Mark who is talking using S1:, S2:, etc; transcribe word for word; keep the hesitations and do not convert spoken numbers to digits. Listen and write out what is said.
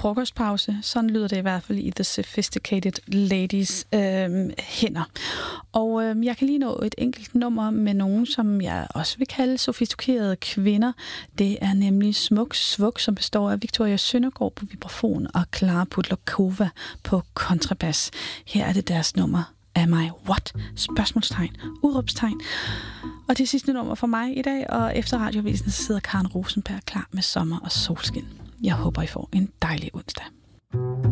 S1: frokostpause. Sådan lyder det i hvert fald i The Sophisticated Ladies øh, hænder. Og øh, jeg kan lige nå et enkelt nummer med nogen, som jeg også vil kalde sofistikerede kvinder. Det er nemlig Smuk Svuk, som består af Victoria Søndergaard på vibrafon og Clara Pudlakova på kontrabas. Her er det deres nummer. Am I what? Spørgsmålstegn. Udråbstegn. Og det sidste nummer for mig i dag, og efter radiovisen sidder Karen Rosenberg klar med sommer og solskin. Jeg håber, I får en dejlig onsdag.